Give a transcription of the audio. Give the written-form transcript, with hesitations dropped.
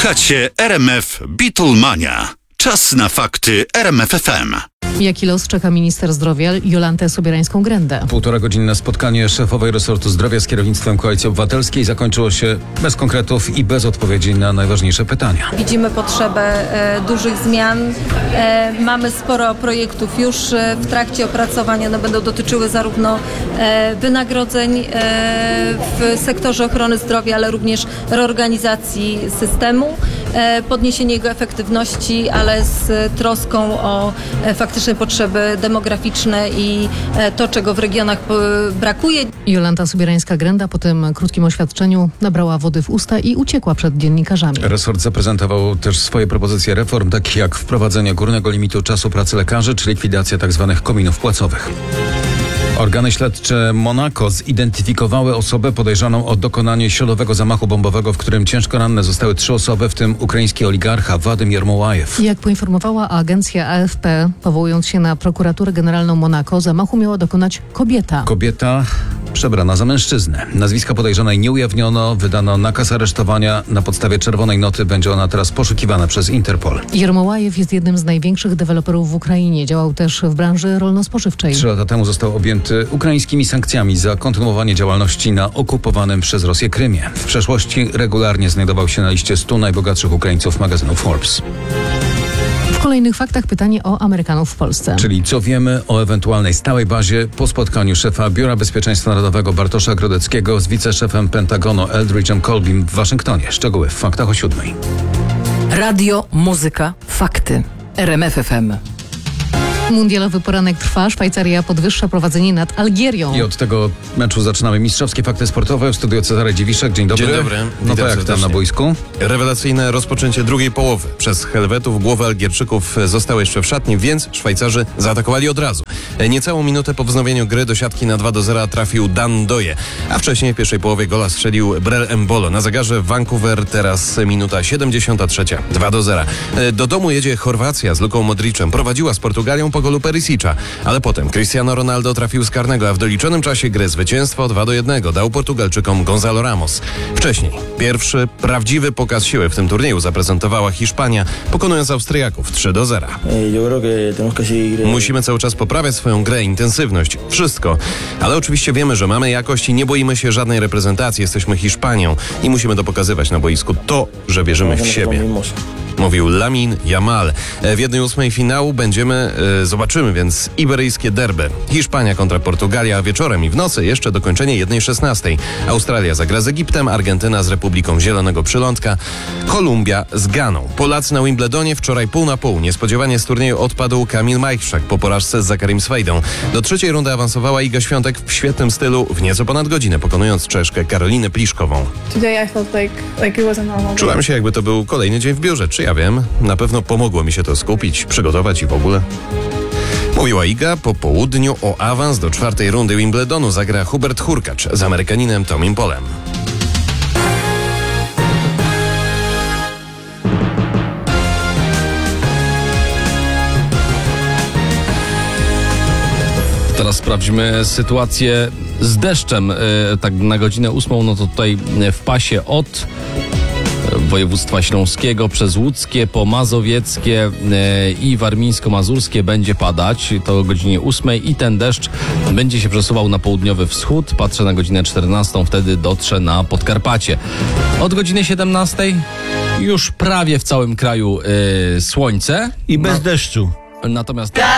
Słuchacie RMF Beatlemania. Czas na fakty RMF FM. Jaki los czeka minister zdrowia Jolantę Sobierańską-Grendę? Półtoragodzinne spotkanie szefowej resortu zdrowia z kierownictwem Koalicji Obywatelskiej zakończyło się bez konkretów i bez odpowiedzi na najważniejsze pytania. Widzimy potrzebę dużych zmian. Mamy sporo projektów już w trakcie opracowania. One będą dotyczyły zarówno wynagrodzeń w sektorze ochrony zdrowia, ale również reorganizacji systemu, podniesienie jego efektywności, ale z troską o faktyczne potrzeby demograficzne i to, czego w regionach brakuje. Jolanta Sobierańska-Grenda po tym krótkim oświadczeniu nabrała wody w usta i uciekła przed dziennikarzami. Resort zaprezentował też swoje propozycje reform, takie jak wprowadzenie górnego limitu czasu pracy lekarzy, czy likwidacja tzw. kominów płacowych. Organy śledcze Monako zidentyfikowały osobę podejrzaną o dokonanie środowego zamachu bombowego, w którym ciężko ranne zostały 3 osoby, w tym ukraiński oligarcha Wadim Jermołajew. Jak poinformowała agencja AFP, powołując się na prokuraturę generalną Monako, zamachu miała dokonać kobieta. Kobieta przebrana za mężczyznę. Nazwiska podejrzanej nie ujawniono, wydano nakaz aresztowania. Na podstawie czerwonej noty będzie ona teraz poszukiwana przez Interpol. Jermołajew jest jednym z największych deweloperów w Ukrainie. Działał też w branży rolno-spożywczej. 3 lata temu został objęty ukraińskimi sankcjami za kontynuowanie działalności na okupowanym przez Rosję Krymie. W przeszłości regularnie znajdował się na liście 100 najbogatszych Ukraińców magazynu Forbes. W kolejnych faktach pytanie o Amerykanów w Polsce. Czyli co wiemy o ewentualnej stałej bazie po spotkaniu szefa Biura Bezpieczeństwa Narodowego Bartosza Grodeckiego z wiceszefem Pentagonu Eldridge'em Colbym w Waszyngtonie. Szczegóły w faktach o 7:00. Radio, muzyka, fakty. RMF FM. Mundialowy poranek trwa. Szwajcaria podwyższa prowadzenie nad Algierią. I od tego meczu zaczynamy mistrzowskie fakty sportowe. W studiu Cezary Dziwiszek. Dzień dobry. Dzień dobry. No to jak tam serdecznie. na boisku? Rewelacyjne rozpoczęcie drugiej połowy. Przez Helwetów głowy Algierczyków zostały jeszcze w szatni, więc Szwajcarzy zaatakowali od razu. Niecałą minutę po wznowieniu gry do siatki na 2-0 trafił Dan Doje, a wcześniej w pierwszej połowie gola strzelił Brel Embolo. Na zegarze Vancouver teraz minuta 73. 2-0. Do domu jedzie Chorwacja z Luką Modricem. Prowadziła z Portugalią po golu Perisicza, ale potem Cristiano Ronaldo trafił z karnego, a w doliczonym czasie gry zwycięstwo 2-1 dał Portugalczykom Gonzalo Ramos. Wcześniej pierwszy prawdziwy pokaz siły w tym turnieju zaprezentowała Hiszpania, pokonując Austriaków 3-0. Musimy cały czas poprawiać swoją grę, intensywność, wszystko. Ale oczywiście wiemy, że mamy jakość i nie boimy się żadnej reprezentacji. Jesteśmy Hiszpanią i musimy to pokazywać na boisku. To, że wierzymy w siebie. Mówił Lamin Yamal. W 1/8 finału zobaczymy więc iberyjskie derby. Hiszpania kontra Portugalia, a wieczorem i w nocy jeszcze dokończenie 1/16. Australia zagra z Egiptem, Argentyna z Republiką Zielonego Przylądka, Kolumbia z Ganą. Polacy na Wimbledonie wczoraj 50-50. Niespodziewanie z turnieju odpadł Kamil Majchrzak po porażce z Zakarim Swejdą. Do 3. rundy awansowała Iga Świątek w świetnym stylu w nieco ponad godzinę, pokonując Czeszkę Karolinę Pliszkową. Today I felt like it was a normal day. Czułam się, jakby to był kolejny dzień w biurze. Czy ja wiem? Na pewno pomogło mi się to skupić, przygotować i w ogóle. Mówiła Iga. Po południu o awans do 4. rundy Wimbledonu zagra Hubert Hurkacz z Amerykaninem Tomim Polem. Teraz sprawdźmy sytuację z deszczem. Tak na godzinę 8, no to tutaj w pasie od województwa śląskiego przez łódzkie po mazowieckie i warmińsko-mazurskie będzie padać. To o godzinie 8 i ten deszcz będzie się przesuwał na południowy wschód. Patrzę na godzinę 14, wtedy dotrze na Podkarpacie. Od godziny 17 już prawie w całym kraju słońce. I bez deszczu. Natomiast